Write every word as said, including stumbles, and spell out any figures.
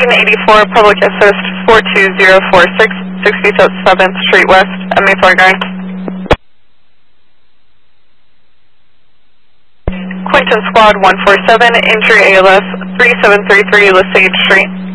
nineteen eighty-four Public Assist four two zero four six, sixty-seventh Street West, M A Thornbury. Quinton Squad one four seven, injury A L S three seven three three, Lesage Street.